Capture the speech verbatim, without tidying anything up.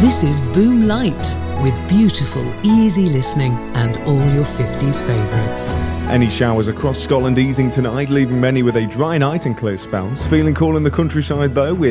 This is Boom Light, with beautiful, easy listening and all your fifties favourites. Any showers across Scotland easing tonight, leaving many with a dry night and clear spells. Feeling cool in the countryside though, with